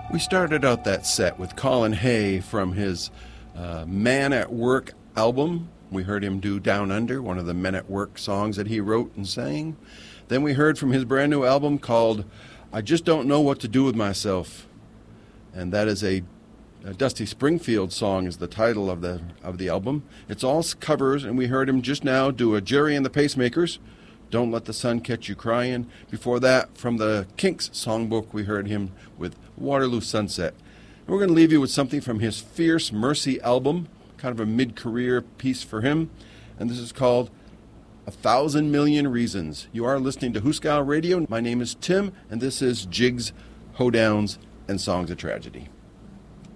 We started out that set with Colin Hay from his Man at Work album. We heard him do Down Under, one of the Men at Work songs that he wrote and sang. Then we heard from his brand new album called I Just Don't Know What to Do With Myself. And that is a Dusty Springfield song is the title of the album. It's all covers, and we heard him just now do a Jerry and the Pacemakers, Don't Let the Sun Catch You Crying. Before that, from the Kinks songbook, we heard him with Waterloo Sunset. And we're going to leave you with something from his Fierce Mercy album, kind of a mid-career piece for him. And this is called 1,000 Million Reasons. You are listening to Hooskow Radio. My name is Tim, and this is Jigs, Hoedowns, and Songs of Tragedy.